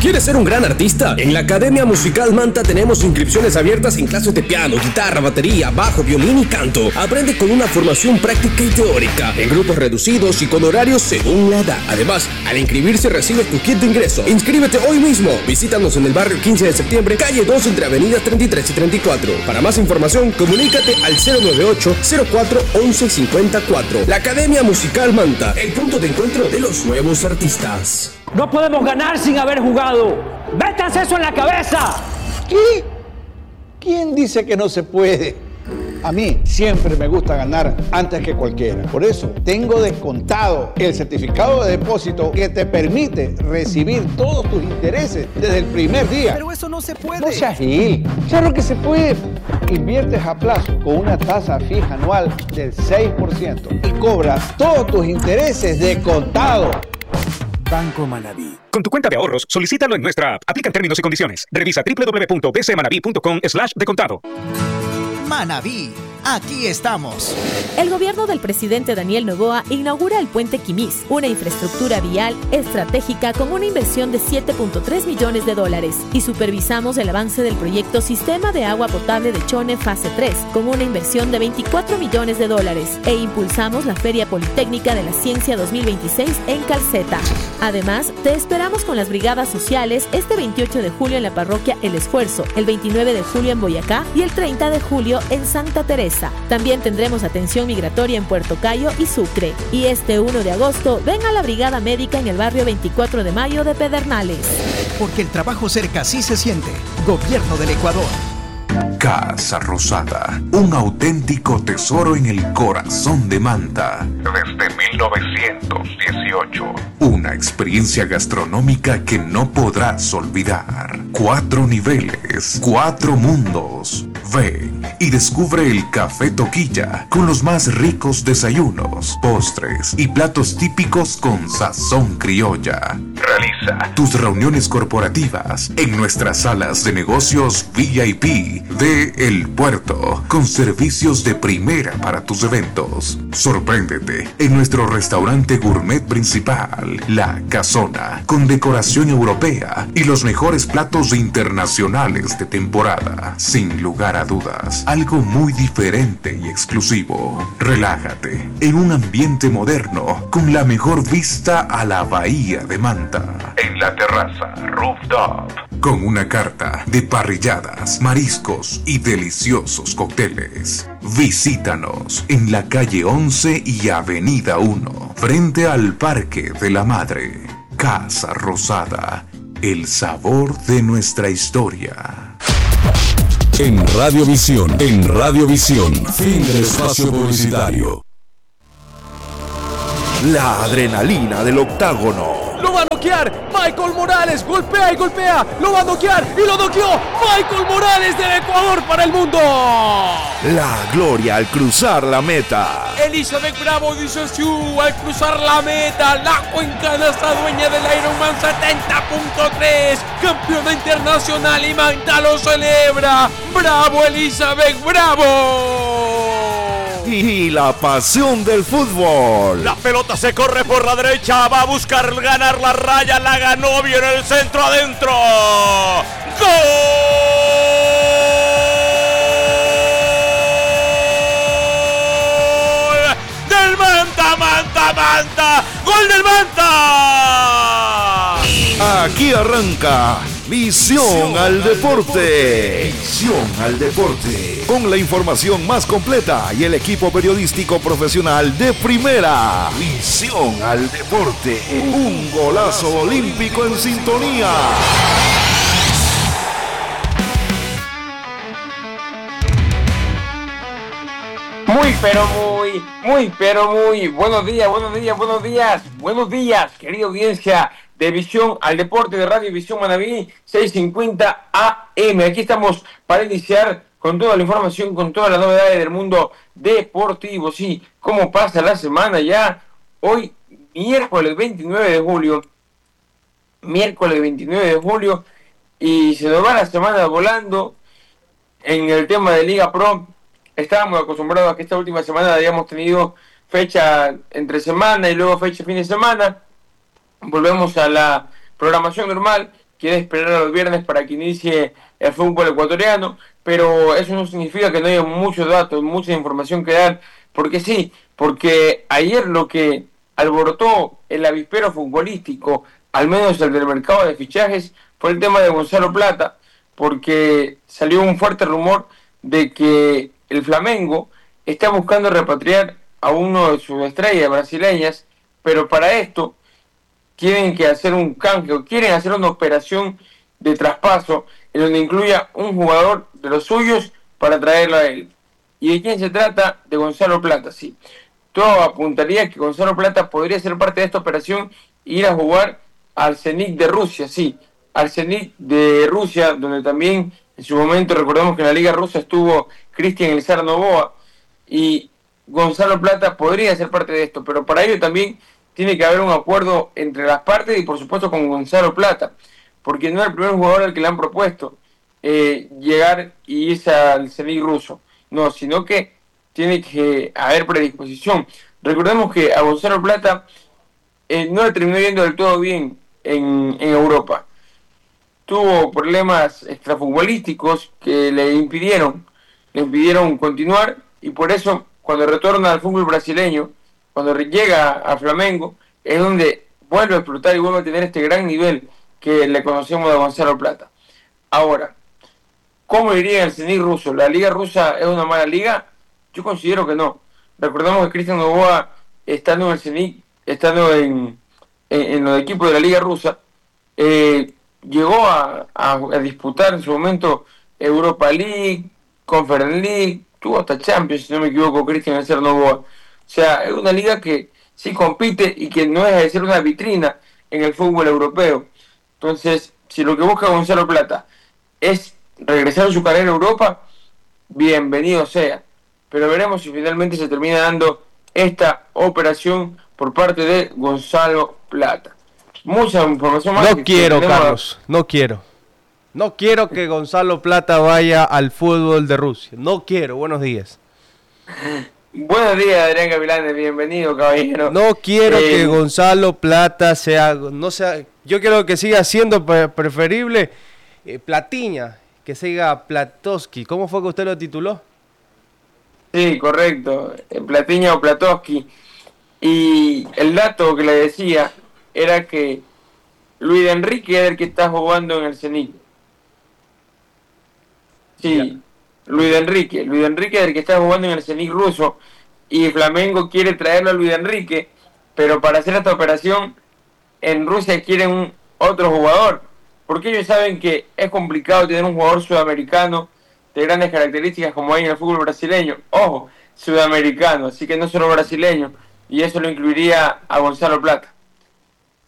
¿Quieres ser un gran artista? En la Academia Musical Manta tenemos inscripciones abiertas en clases de piano, guitarra, batería, bajo, violín y canto. Aprende con una formación práctica y teórica, en grupos reducidos y con horarios según la edad. Además, al inscribirse recibes tu kit de ingreso. Inscríbete hoy mismo. Visítanos en el barrio 15 de septiembre, calle 2, entre avenidas 33 y 34. Para más información, comunícate al 098-04-1154. La Academia Musical Manta, el punto de encuentro de los nuevos artistas. No podemos ganar sin haber jugado. ¡Métanse eso en la cabeza! ¿Qué? ¿Quién dice que no se puede? A mí siempre me gusta ganar antes que cualquiera. Por eso tengo Descontado, el certificado de depósito que te permite recibir todos tus intereses desde el primer día. Pero eso no se puede. No seas gil. Claro que se puede. Inviertes a plazo con una tasa fija anual del 6% y cobras todos tus intereses de contado. Banco Manaví. Con tu cuenta de ahorros, solicítalo en nuestra app. Aplican términos y condiciones. Revisa www.bcmanaví.com/decontado. Manaví, aquí estamos. El gobierno del presidente Daniel Noboa inaugura el puente Quimís, una infraestructura vial estratégica con una inversión de $7.3 millones y supervisamos el avance del proyecto Sistema de Agua Potable de Chone Fase 3 con una inversión de $24 millones e impulsamos la Feria Politécnica de la Ciencia 2026 en Calceta. Además, te esperamos con las brigadas sociales este 28 de julio en la parroquia El Esfuerzo, el 29 de julio en Boyacá y el 30 de julio en Santa Teresa. También tendremos atención migratoria en Puerto Cayo y Sucre. Y este 1 de agosto, ven a la Brigada Médica en el barrio 24 de Mayo de Pedernales. Porque el trabajo cerca sí se siente. Gobierno del Ecuador. Casa Rosada, un auténtico tesoro en el corazón de Manta. Desde 1918. Una experiencia gastronómica que no podrás olvidar. 4 niveles, 4 mundos. Ven y descubre el Café Toquilla con los más ricos desayunos, postres y platos típicos con sazón criolla. Realiza tus reuniones corporativas en nuestras salas de negocios VIP de El Puerto, con servicios de primera para tus eventos. Sorpréndete en nuestro restaurante gourmet principal, La Casona, con decoración europea y los mejores platos internacionales de temporada. Sin lugar a dudas, algo muy diferente y exclusivo. Relájate en un ambiente moderno con la mejor vista a la bahía de Manta. En la terraza Rooftop, con una carta de parrilladas, mariscos y deliciosos cócteles. Visítanos en la calle 11 y avenida 1, frente al Parque de la Madre. Casa Rosada, el sabor de nuestra historia. En Radiovisión, fin del espacio publicitario. La adrenalina del octágono. ¡Lo va a noquear! ¡Michael Morales! ¡Golpea y golpea! ¡Lo va a noquear! ¡Y lo noqueó! ¡Michael Morales del Ecuador para el mundo! La gloria al cruzar la meta. Elizabeth Bravo dice sí, al cruzar la meta. La cuencana está dueña del Ironman 70.3. Campeona internacional y Manta lo celebra. ¡Bravo, Elizabeth! ¡Bravo! Y la pasión del fútbol. La pelota se corre por la derecha, va a buscar ganar la raya, la ganó bien el centro adentro. ¡Gol! ¡Del Manta, Manta, Manta! ¡Gol del Manta! Aquí arranca Visión al Deporte. Visión al Deporte. Con la información más completa y el equipo periodístico profesional de primera. Visión al Deporte. Un golazo olímpico en sintonía. Muy buenos días, querida audiencia de Visión al Deporte de Radio Visión Manaví 650 AM. Aquí estamos para iniciar con toda la información, con todas las novedades del mundo deportivo. Sí, cómo pasa la semana ya. Hoy, miércoles 29 de julio, y se nos va la semana volando en el tema de Liga Pro. Estábamos acostumbrados a que esta última semana habíamos tenido fecha entre semana y luego fecha fin de semana. Volvemos a la programación normal, quiere esperar a los viernes para que inicie el fútbol ecuatoriano, pero eso no significa que no haya muchos datos, mucha información que dar, porque ayer lo que alborotó el avispero futbolístico, al menos el del mercado de fichajes, fue el tema de Gonzalo Plata, porque salió un fuerte rumor de que el Flamengo está buscando repatriar a uno de sus estrellas brasileñas, pero para esto tienen que hacer un canje, o quieren hacer una operación de traspaso en donde incluya un jugador de los suyos para traerlo a él. ¿Y de quién se trata? De Gonzalo Plata, sí. Todo apuntaría que Gonzalo Plata podría ser parte de esta operación e ir a jugar al Zenit de Rusia, sí, al Zenit de Rusia, donde también en su momento recordemos que en la Liga Rusa estuvo Cristian Elizar Novoa, y Gonzalo Plata podría ser parte de esto, pero para ello también tiene que haber un acuerdo entre las partes y por supuesto con Gonzalo Plata, porque no es el primer jugador al que le han propuesto llegar y irse al Zenit ruso, no, sino que tiene que haber predisposición. Recordemos que a Gonzalo Plata no le terminó yendo del todo bien en Europa. Tuvo problemas extrafutbolísticos que le impidieron continuar, y por eso cuando retorna al fútbol brasileño, cuando llega a Flamengo, es donde vuelve a explotar y vuelve a tener este gran nivel que le conocemos de Gonzalo Plata. Ahora, ¿cómo iría el Zenit ruso? ¿La liga rusa es una mala liga? Yo considero que no. Recordemos que Cristian Novoa, estando en el Zenit, estando en los equipos de la liga rusa, llegó a disputar en su momento Europa League, Conference League, tuvo hasta Champions, si no me equivoco, Cristian Elizar Novoa. O sea, es una liga que sí compite y que no deja de ser una vitrina en el fútbol europeo. Entonces, si lo que busca Gonzalo Plata es regresar a su carrera a Europa, bienvenido sea. Pero veremos si finalmente se termina dando esta operación por parte de Gonzalo Plata. Mucha información más. No quiero, Carlos, no quiero. No quiero que Gonzalo Plata vaya al fútbol de Rusia. No quiero. Buenos días. Buenos días, Adrián Gavilán. Bienvenido, caballero. No quiero que Gonzalo Plata sea... Yo quiero que siga siendo preferible Platiña, que siga Platowski. ¿Cómo fue que usted lo tituló? Sí, correcto. Platiña o Platowski. Y el dato que le decía era que Luis Enrique es el que está jugando en el Zenit. Sí, ya. Luis Enrique es el que está jugando en el Zenit ruso, y Flamengo quiere traerlo a Luis Enrique, pero para hacer esta operación en Rusia quieren otro jugador, porque ellos saben que es complicado tener un jugador sudamericano de grandes características como hay en el fútbol brasileño. Ojo, sudamericano, así que no solo brasileño, y eso lo incluiría a Gonzalo Plata.